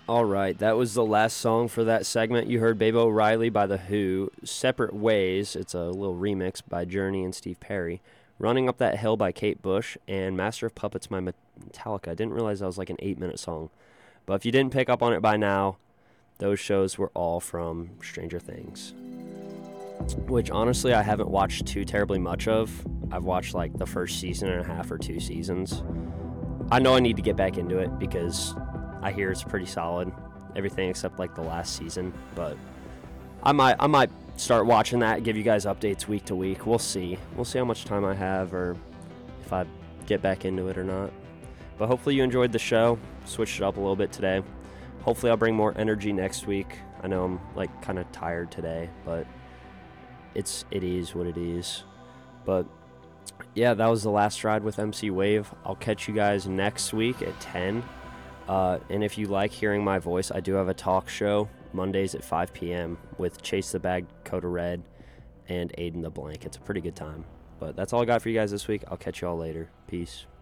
All right, that was the last song for that segment. You heard Babe O'Reilly by The Who, Separate Ways, it's a little remix by Journey and Steve Perry, Running Up That Hill by Kate Bush, and Master of Puppets by Metallica. I didn't realize that was like an 8-minute song. But if you didn't pick up on it by now, those shows were all from Stranger Things, which honestly I haven't watched too terribly much of. I've watched like the first season and a half or 2 seasons. I know I need to get back into it because I hear it's pretty solid, everything except like the last season. But I might start watching that, give you guys updates week to week. We'll see how much time I have or if I get back into it or not. But hopefully you enjoyed the show. Switched it up a little bit today. Hopefully I'll bring more energy next week. I know I'm like kind of tired today, but it is what it is. But yeah, that was the last ride with MC Wave. I'll catch you guys next week at 10. And if you like hearing my voice, I do have a talk show Mondays at 5 p.m. with Chase the Bag, Coda Red, and Aiden the Blank. It's a pretty good time. But that's all I got for you guys this week. I'll catch you all later. Peace.